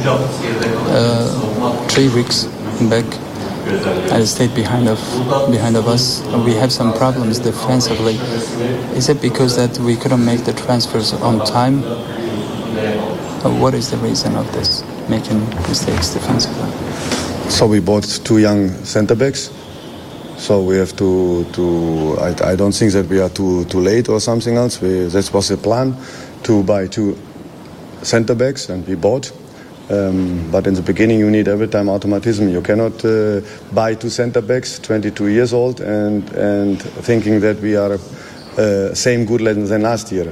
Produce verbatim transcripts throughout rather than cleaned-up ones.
uh, three weeks back, I stayed behind of behind of us. We have some problems defensively. Is it because that we couldn't make the transfers on time? Uh, what is the reason of this, making mistakes defensively? So we bought two young centre backs. So we have to. to I, I don't think that we are too too late or something else. We, that was the plan, to buy two centre backs, and we bought. Um, but in the beginning, you need every time automatism. You cannot uh, buy two centre backs, twenty-two years old, and and thinking that we are uh, same good than last year.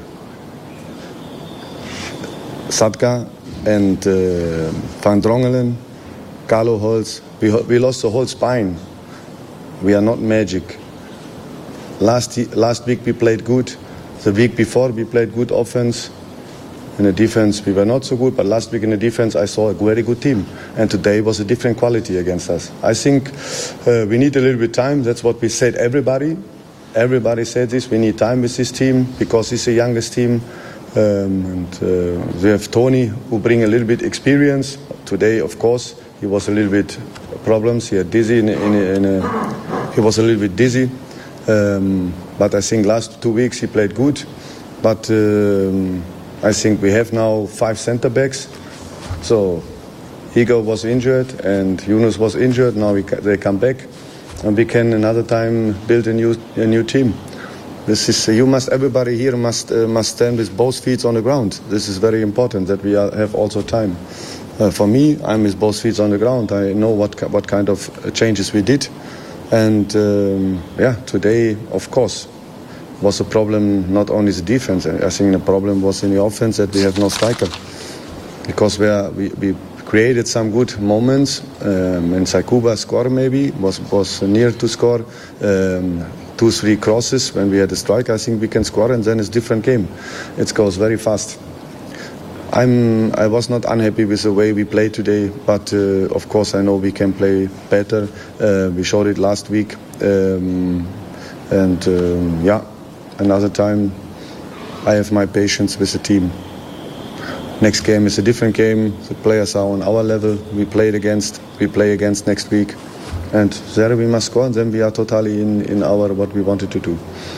Sadka and uh, Van Drongelen, Carlo Holz, we, we lost the whole spine. We are not magic. Last last week we played good. The week before we played good offense. In the defense we were not so good, but last week in the defense I saw a very good team. And today was a different quality against us. I think uh, we need a little bit time. That's what we said, everybody. Everybody said this. We need time with this team because it's the youngest team. Um, and uh, we have Tony, who bring a little bit experience. Today, of course, he was a little bit problems. He had dizzy. In a, in a, in a, he was a little bit dizzy. Um, but I think last two weeks he played good. But um, I think we have now five centre backs. So Igor was injured and Yunus was injured. Now we, they come back, and we can another time build a new a new team. This is you must everybody here must uh, must stand with both feet on the ground. This is very important that we are, have also time. Uh, for me, I'm with both feet on the ground. I know what what kind of changes we did, and um, yeah, today of course was a problem. Not only the defense. I think the problem was in the offense that we have no striker, because we are, we, we created some good moments. Um, and Saikuba score maybe was was near to score. Um, Two, three crosses when we had a strike, I think we can score, and then it's a different game. It goes very fast. I'm, I was not unhappy with the way we played today, but uh, of course I know we can play better. Uh, we showed it last week, um, and um, yeah, another time I have my patience with the team. Next game is a different game. The players are on our level. We played against. We play against next week. And there we must score, and then we are totally in, in our what we wanted to do.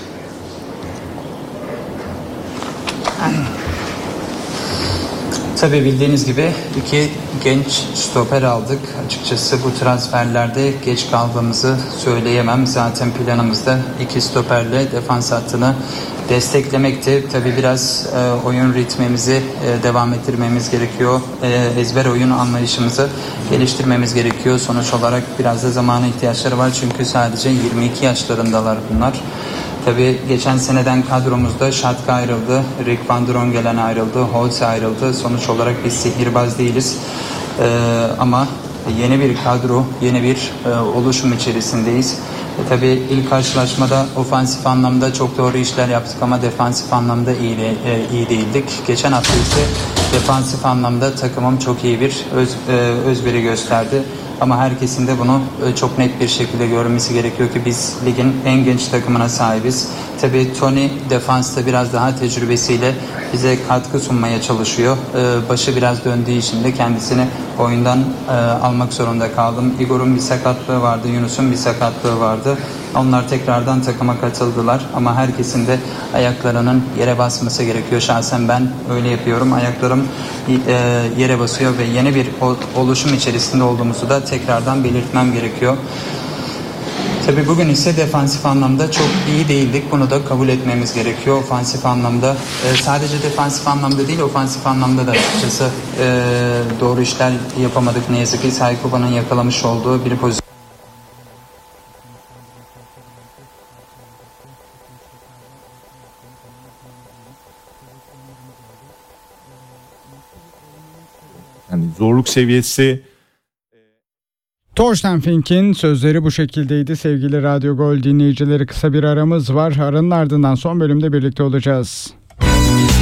Tabii bildiğiniz gibi iki genç stoper aldık. Açıkçası bu transferlerde geç kaldığımızı söyleyemem. Zaten planımızda iki stoperle defans hattını desteklemekti. Tabii biraz e, oyun ritmimizi e, devam ettirmemiz gerekiyor. E, ezber oyun anlayışımızı geliştirmemiz gerekiyor. Sonuç olarak biraz da zamana ihtiyaçları var. Çünkü sadece yirmi iki yaşlarındalar bunlar. Tabii geçen seneden kadromuzda Şatka ayrıldı, Rick Van Drongelen ayrıldı, Holtz ayrıldı. Sonuç olarak biz sihirbaz değiliz. E, ama yeni bir kadro, yeni bir e, oluşum içerisindeyiz. E, tabii ilk karşılaşmada ofansif anlamda çok doğru işler yaptık ama defansif anlamda iyi, de, e, iyi değildik. Geçen hafta ise defansif anlamda takımım çok iyi bir öz, e, özveri gösterdi. Ama herkesin de bunu çok net bir şekilde görmesi gerekiyor ki biz ligin en genç takımına sahibiz. Tabii Tony defansta biraz daha tecrübesiyle bize katkı sunmaya çalışıyor. Başı biraz döndüğü için de kendisini oyundan almak zorunda kaldım. Igor'un bir sakatlığı vardı, Yunus'un bir sakatlığı vardı. Onlar tekrardan takıma katıldılar ama herkesin de ayaklarının yere basması gerekiyor. Şahsen ben öyle yapıyorum. Ayaklarım yere basıyor ve yeni bir oluşum içerisinde olduğumuzu da tekrardan belirtmem gerekiyor. Tabii bugün ise defansif anlamda çok iyi değildik. Bunu da kabul etmemiz gerekiyor. Ofansif anlamda sadece defansif anlamda değil, ofansif anlamda da açıkçası doğru işler yapamadık. Ne yazık ki Saykuba'nın yakalamış olduğu bir pozisyon. Yani zorluk seviyesi. Thorsten Fink'in sözleri bu şekildeydi. Sevgili Radyo Gol dinleyicileri, kısa bir aramız var. Aranın ardından son bölümde birlikte olacağız.